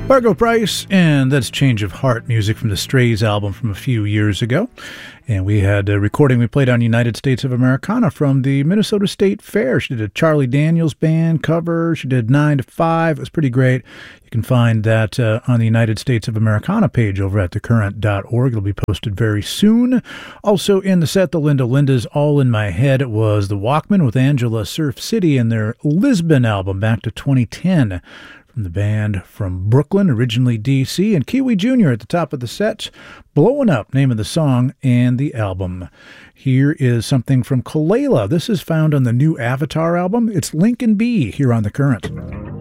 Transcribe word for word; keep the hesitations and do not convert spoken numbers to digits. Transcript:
Margo Price, and that's Change of Heart, music from the Strays album from a few years ago. And we had a recording we played on United States of Americana from the Minnesota State Fair. She did a Charlie Daniels Band cover. She did nine to five. It was pretty great. You can find that uh, on the United States of Americana page over at the current dot org. It'll be posted very soon. Also in the set, the Linda Lindas, All in My Head. It was the Walkmen with Angela Surf City and their Lisbon album back to twenty ten. From the band from Brooklyn, originally D C, and Kiwi Junior at the top of the set, Blowing Up, name of the song and the album. Here is something from Kelela. This is found on the new Avatar album. It's Lincoln B here on The Current.